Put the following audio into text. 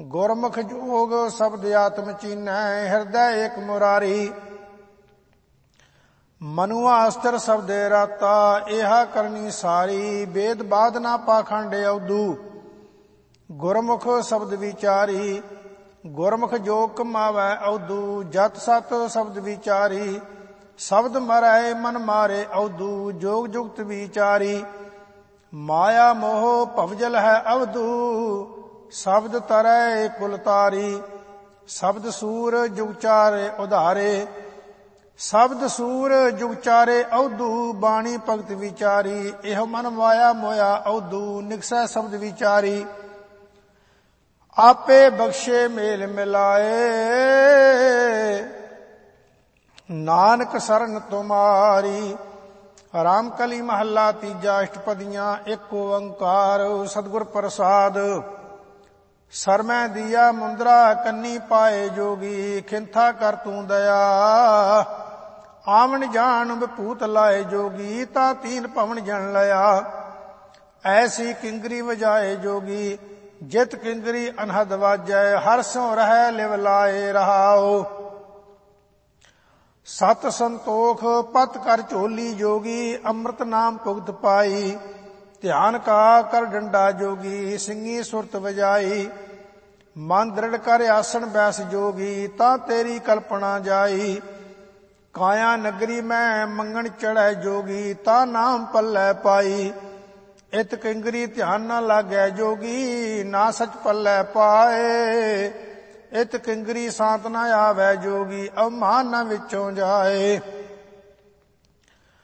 ਗੁਰਮੁਖ ਜੋਗ ਸ਼ਬਦ ਆਤਮ ਚੀਨੈ, ਹਿਰਦੈ ਏਕ ਮੁਰਾਰੀ। ਮਨੁਆ ਅਸਤਰ ਸ਼ਬਦੇ ਰਾਤਾ, ਏਹਾ ਕਰਨੀ ਸਾਰੀ। ਵੇਦ ਬਾਧ ਨਾ ਪਾਖੰਡ ਅਉਦੂ, ਗੁਰਮੁਖ ਸ਼ਬਦ ਵਿਚਾਰੀ। ਗੁਰਮੁਖ ਜੋਗ ਕਮਾਵੈ ਅਉਦੂ, ਜਤ ਸਤ ਸ਼ਬਦ ਵਿਚਾਰੀ। ਸ਼ਬਦ ਮਰੈ ਮਨ ਮਾਰੇ ਅਉਦੂ, ਜੋਗ ਜੁਗਤ ਵਿਚਾਰੀ। ਮਾਇਆ ਮੋਹ ਭਵਜਲ ਹੈ ਅਵਧੂ, ਸ਼ਬਦ ਤਰੈ ਕੁਲ ਤਾਰੀ। ਸ਼ਬਦ ਸੂਰ ਜੁਗ ਚਾਰੇ ਉਧਾਰੇ, ਸ਼ਬਦ ਸੂਰ ਜੁਗ ਚਾਰੇ ਅਵਧੂ। ਬਾਣੀ ਭਗਤ ਵਿਚਾਰੀ, ਇਹੋ ਮਨ ਮਾਇਆ ਮੋਇਆ ਅਵਧੂ। ਨਿਕਸੈ ਸ਼ਬਦ ਵਿਚਾਰੀ, ਆਪੇ ਬਖਸ਼ੇ ਮੇਲ ਮਿਲਾਏ। ਨਾਨਕ ਸਰਨ ਤੁਮਾਰੀ। ਰਾਮ ਕਲੀ ਮਹੱਲਾ ਤੀਜਾ, ਅਸ਼ਟਪਦੀਆਂ। ਇੱਕ ਓੰਕਾਰ ਸਤਿਗੁਰ ਪ੍ਰਸਾਦ। ਸਰਮੈ ਦੀਆ ਮੁੰਦਰਾ, ਕੰਨੀ ਪਾਏ ਜੋਗੀ। ਖਿੰਥਾ ਕਰ ਤੂੰ ਦਇਆ, ਆਵਣ ਜਾਣ ਵਿਭੂਤ ਲਾਏ ਜੋਗੀ। ਤਾਂ ਤੀਨ ਭਵਨ ਜਨ ਲਿਆ, ਐਸੀ ਕਿੰਗਰੀ ਵਜਾਏ ਜੋਗੀ। ਜਿਤ ਕਿੰਗਰੀ ਅਨਹਦ ਵਾਜੈ, ਹਰ ਸਿਉ ਰਹਿ ਲਿਵ ਲਾਏ ਰਹਾਉ। ਸਤ ਸੰਤੋਖ ਪਤ ਕਰ ਝੋਲੀ ਜੋਗੀ। ਅੰਮ੍ਰਿਤ ਨਾਮ ਭੁਗਤ ਪਾਈ, ਧਿਆਨ ਕਾ ਕਰ ਡੰਡਾ ਜੋਗੀ। ਸਿੰਘੀ ਸੁਰਤ ਵਜਾਈ, ਮਨ ਦ੍ਰਿੜ ਕਰ ਆਸਣ ਬੈਸ ਜੋਗੀ। ਤਾਂ ਤੇਰੀ ਕਲਪਨਾ ਜਾਈ, ਕਾਇਆ ਨਗਰੀ ਮੈਂ ਮੰਗਣ ਚੜ੍ਹੈ ਜੋਗੀ। ਤਾਂ ਨਾਮ ਪੱਲੇ ਪਾਈ, ਇਤ ਕਿੰਗਰੀ ਧਿਆਨ ਨਾ ਲਾਗੈ ਜੋਗੀ। ਨਾ ਸਚ ਪੱਲੇ ਪਾਏ, ਇਤ ਕਿੰਗਰੀ ਸਾਤ ਨਾ ਆਵੈ ਜੋਗੀ। ਅਵਮਾਨ ਨਾ ਵਿੱਚੋਂ ਜਾਏ।